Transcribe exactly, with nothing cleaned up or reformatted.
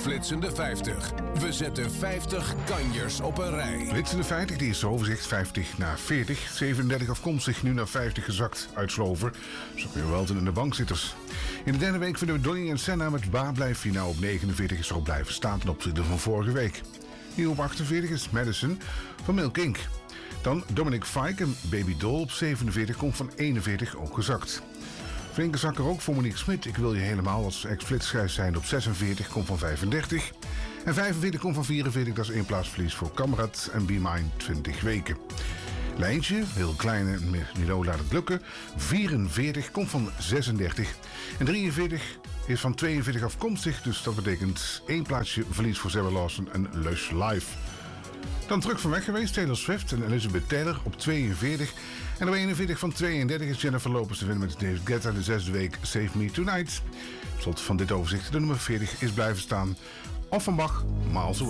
Flitsende vijftig. We zetten vijftig kanjers op een rij. Flitsende vijftig, die is overzicht vijftig naar veertig. zevenendertig afkomstig, nu naar vijftig gezakt uit Slover. Zo kun je wel in de bankzitters. In de derde week vinden we Donny en Senna met Waar blijf je nou op negenenveertig is erop blijven staan ten opzichte van vorige week. Nieuw op achtenveertig is Madison van Milk Inc. Dan Dominic Fike en Baby Doll op zevenenveertig komt van eenenveertig ook gezakt. Flinke zakker ook voor Monique Smit. Ik wil je helemaal als ex-flitsschijf zijn op zesenveertig, komt van vijfendertig. En vijfenveertig komt van vierenveertig, dat is één plaatsverlies voor Kamrat en Be Mine twintig weken. Lijntje, heel klein en Milo laat het lukken. vierenveertig komt van zesendertig. En drieënveertig is van tweeënveertig afkomstig, dus dat betekent één plaatsje verlies voor Sarah Lawson en Lush Live. Dan terug van weg geweest, Taylor Swift en Elizabeth Taylor op tweeënveertig. En op eenenveertig van tweeëndertig is Jennifer Lopez te vinden met David Guetta de zesde week Save Me Tonight. Tot slot van dit overzicht de nummer veertig is blijven staan. Offenbach, Miles Away.